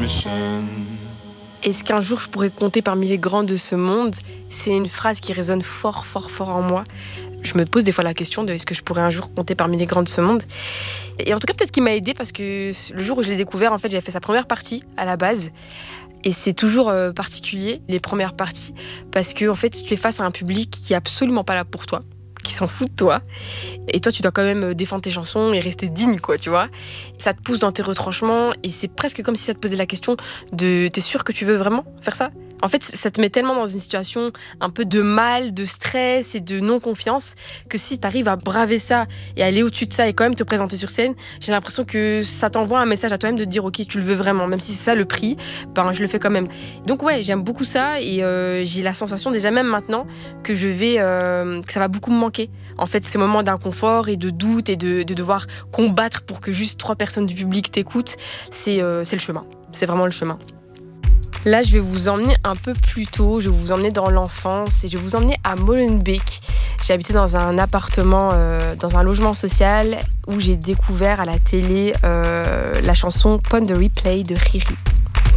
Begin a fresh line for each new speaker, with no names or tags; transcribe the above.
Est-ce qu'un jour je pourrais compter parmi les grands de ce monde? C'est une phrase qui résonne fort, fort, fort en moi. Je me pose des fois la question de est-ce que je pourrais un jour compter parmi les grands de ce monde? Et en tout cas, peut-être qu'il m'a aidé parce que le jour où je l'ai découvert, en fait, j'avais fait sa première partie à la base. Et c'est toujours particulier, les premières parties, parce que en fait, tu es face à un public qui est absolument pas là pour toi, qui s'en fout de toi. Et toi, tu dois quand même défendre tes chansons et rester digne, quoi, tu vois. Ça te pousse dans tes retranchements et c'est presque comme si ça te posait la question de t'es sûr que tu veux vraiment faire ça? En fait, ça te met tellement dans une situation un peu de mal, de stress et de non-confiance que si tu arrives à braver ça et aller au-dessus de ça et quand même te présenter sur scène, j'ai l'impression que ça t'envoie un message à toi-même de te dire ok, tu le veux vraiment, même si c'est ça le prix, ben je le fais quand même. Donc ouais, j'aime beaucoup ça et j'ai la sensation déjà même maintenant que que ça va beaucoup me manquer. En fait, ces moments d'inconfort et de doute et de devoir combattre pour que juste 3 personnes du public t'écoutent, c'est le chemin. C'est vraiment le chemin. Là, je vais vous emmener un peu plus tôt, je vais vous emmener dans l'enfance et je vais vous emmener à Molenbeek. J'ai habité dans un appartement, dans un logement social où j'ai découvert à la télé la chanson Pon the Replay de Riri.